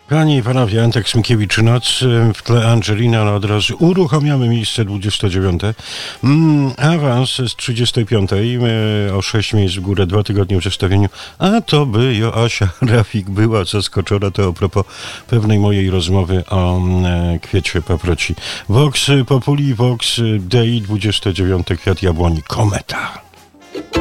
Panie i panowie, Antek Smykiewicz Noc, w tle Angelina, no od razu uruchamiamy miejsce 29. Awans z 35. O 6 miejsc w górę, 2 tygodnie w zestawieniu. A to by Joasia Rafik była zaskoczona, to a propos pewnej mojej rozmowy o kwiecie paproci. Vox Populi, Vox Dei, 29. Kwiat jabłoni, kometa.